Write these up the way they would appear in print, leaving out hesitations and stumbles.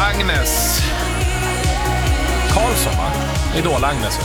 Agnes Karlsson, va? Idol-Agnes.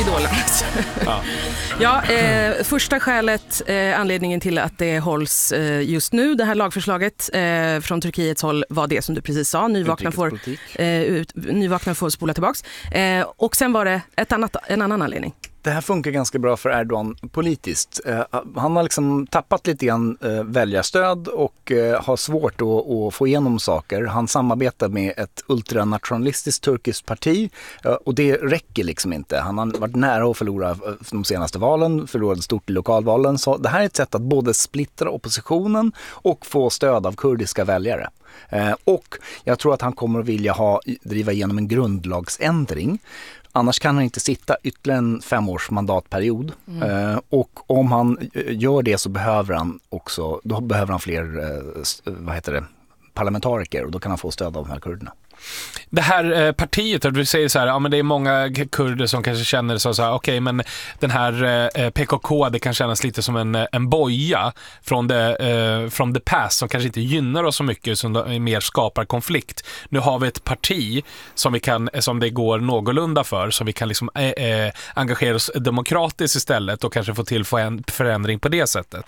Ja, första skälet, anledningen till att det hålls just nu, det här lagförslaget från Turkiets håll var det som du precis sa, nyvakna får spola tillbaks. Och sen var det en annan anledning. Det här funkar ganska bra för Erdogan politiskt. Han har liksom tappat lite grann väljarstöd och har svårt att få igenom saker. Han samarbetar med ett ultranationalistiskt turkiskt parti och det räcker liksom inte. Han har varit nära att förlora de senaste valen, förlorade stort i lokalvalen. Så det här är ett sätt att både splittra oppositionen och få stöd av kurdiska väljare. Och jag tror att han kommer att vilja driva igenom en grundlagsändring. Annars kan han inte sitta ytterligare en 5-års mandatperiod. Och om han gör det så behöver han fler parlamentariker och då kan han få stöd av de här kurderna. Det här partiet, du säger så här, ja, men det är många kurder som kanske känner så här, okej, men den här PKK, det kan kännas lite som en boja från the past som kanske inte gynnar oss så mycket, som mer skapar konflikt. Nu har vi ett parti som det går någorlunda för, som vi kan liksom engagera oss demokratiskt istället och kanske få till en förändring på det sättet.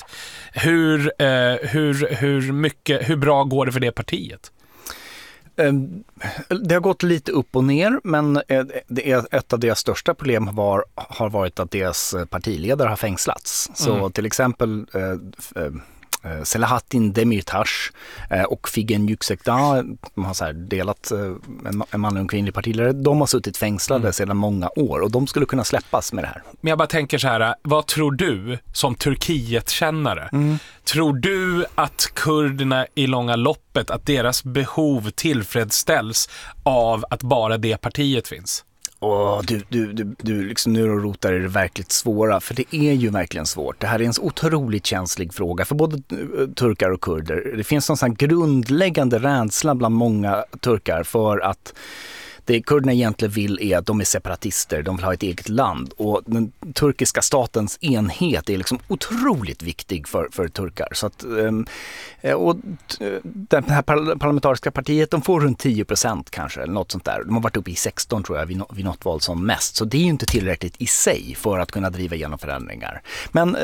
Hur bra går det för det partiet? Det har gått lite upp och ner, men ett av deras största problem har varit att deras partiledare har fängslats. Så till exempel Selahattin Demirtas och Figen Yüksekdag, de har så här delat en man och en kvinnlig partiledare, de har suttit fängslade sedan många år och de skulle kunna släppas med det här. Men jag bara tänker så här, vad tror du som Turkiet-kännare? Tror du att kurderna i långa loppet, att deras behov tillfredsställs av att bara det partiet finns? Du liksom nu rotar i det verkligt svåra, för det är ju verkligen svårt. Det här är en så otroligt känslig fråga för både turkar och kurder. Det finns någon sån här grundläggande rädsla bland många turkar för att det kurderna egentligen vill är att de är separatister, de vill ha ett eget land och den turkiska statens enhet är liksom otroligt viktig för turkar. Så att, och det här parlamentariska partiet, de får runt 10% kanske eller något sånt där. De har varit uppe i 16 tror jag vid något val som mest, så det är ju inte tillräckligt i sig för att kunna driva igenom förändringar. Men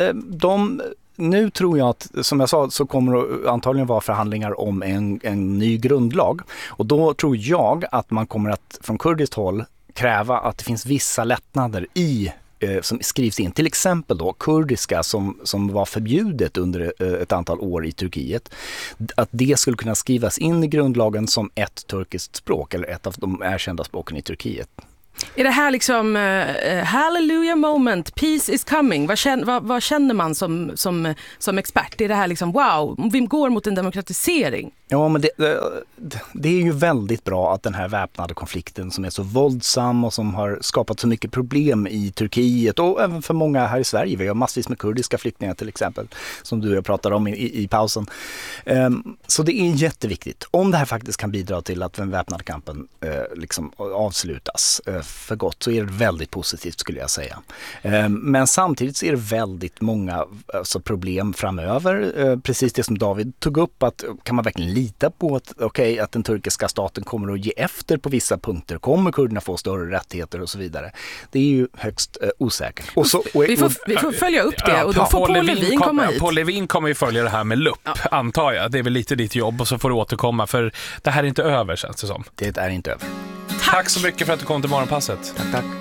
nu tror jag att, som jag sa, så kommer det antagligen vara förhandlingar om en ny grundlag. Och då tror jag att man kommer att från kurdiskt håll kräva att det finns vissa lättnader som skrivs in. Till exempel då kurdiska som var förbjudet under ett antal år i Turkiet. Att det skulle kunna skrivas in i grundlagen som ett turkiskt språk eller ett av de erkända språken i Turkiet. Är det här liksom hallelujah moment, peace is coming? Vad känner man som expert? Är det här liksom wow, vi går mot en demokratisering? Ja, men det är ju väldigt bra att den här väpnade konflikten som är så våldsam och som har skapat så mycket problem i Turkiet och även för många här i Sverige. Vi har massvis med kurdiska flyktingar till exempel, som du och jag pratade om i pausen. Så det är jätteviktigt. Om det här faktiskt kan bidra till att den väpnade kampen liksom avslutas för gott, så är det väldigt positivt skulle jag säga. Men samtidigt så är det väldigt många problem framöver. Precis det som David tog upp, att kan man verkligen lita på att den turkiska staten kommer att ge efter på vissa punkter? Kommer kurderna få större rättigheter och så vidare? Det är ju högst osäkert. Vi får följa upp det och då får Paul Levin komma hit. Paul Levin kommer ju följa det här med lupp, antar jag. Det är väl lite ditt jobb och så får du återkomma, för det här är inte över, känns det som. Det är inte över. Tack så mycket för att du kom till Morgonpasset. Tack.